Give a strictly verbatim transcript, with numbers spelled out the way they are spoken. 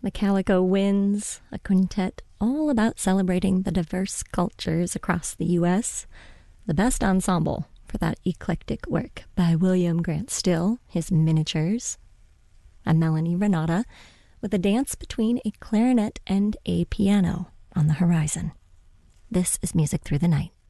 The Calico Winds, a quintet all about celebrating the diverse cultures across the U S The best ensemble for that eclectic work by William Grant Still, his miniatures. And Melanie Renata with a dance between a clarinet and a piano on the horizon. This is Music Through the Night.